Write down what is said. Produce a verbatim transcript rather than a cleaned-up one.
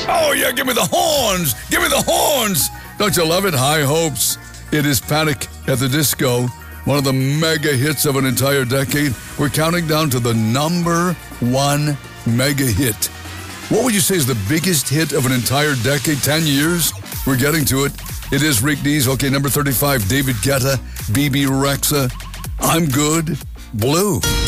Oh, yeah, give me the horns. Give me the horns. Don't you love it? High hopes. It is Panic at the Disco, one of the mega hits of an entire decade. We're counting down to the number one mega hit. What would you say is the biggest hit of an entire decade? Ten years? We're getting to it. It is Rick Dees. Okay, number thirty-five, David Guetta, B B Rexa. I'm Good. Blue.